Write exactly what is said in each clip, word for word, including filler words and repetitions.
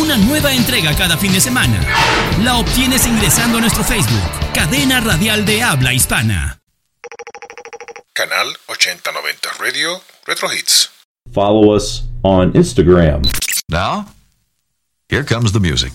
Una nueva entrega cada fin de semana. La obtienes ingresando a nuestro Facebook, Cadena Radial de Habla Hispana. Canal ochenta noventa Radio Retro Hits. Follow us on Instagram. Now, here comes the music.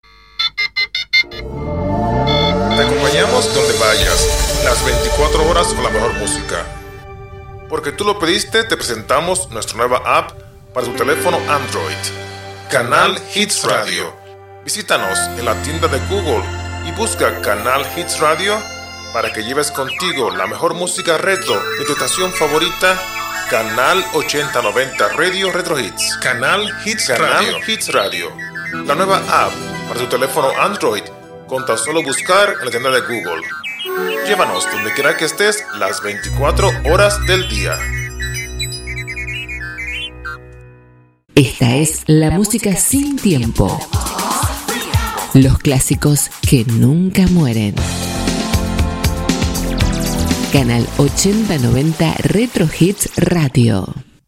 Te acompañamos donde vayas, las veinticuatro horas con la mejor música. Porque tú lo pediste, te presentamos nuestra nueva app para tu teléfono Android. Canal Hits Radio. Visítanos en la tienda de Google y busca Canal Hits Radio para que lleves contigo la mejor música retro de tu estación favorita, Canal ochenta noventa Radio Retro Hits. Canal Hits Canal Radio. Hits Radio. La nueva app para tu teléfono Android con tan solo buscar en la tienda de Google. Llévanos donde quiera que estés las veinticuatro horas del día. Esta es la música sin tiempo. Los clásicos que nunca mueren. Canal ochenta noventa Retro Hits Radio.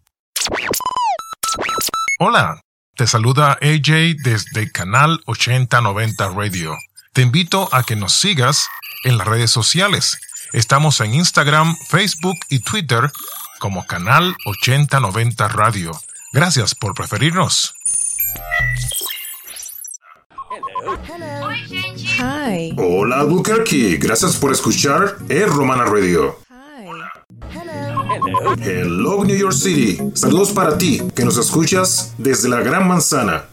Hola, te saluda A J desde Canal ochenta noventa Radio. Te invito a que nos sigas en las redes sociales. Estamos en Instagram, Facebook y Twitter como Canal ochenta noventa Radio. Gracias por preferirnos. Hi. Hola Albuquerque, gracias por escuchar El Romana Radio. Hello New York City, saludos para ti que nos escuchas desde la Gran Manzana.